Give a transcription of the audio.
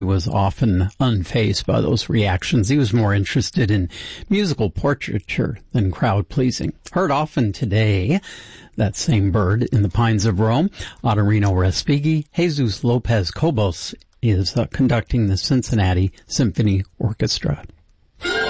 was often unfazed by those reactions. He was more interested in musical portraiture than crowd pleasing. Heard often today, that same bird in the Pines of Rome, Ottorino Respighi. Jesus Lopez Cobos is conducting the Cincinnati Symphony Orchestra.